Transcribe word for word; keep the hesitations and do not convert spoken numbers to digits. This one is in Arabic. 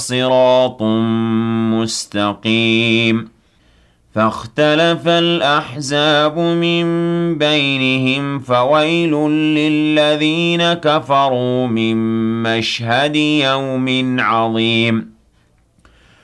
صراط مستقيم فاختلف الأحزاب من بينهم فويل للذين كفروا من مشهد يوم عظيم